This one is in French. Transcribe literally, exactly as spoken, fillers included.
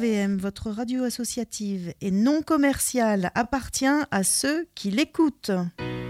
V M, votre radio associative et non commerciale, appartient à ceux qui l'écoutent.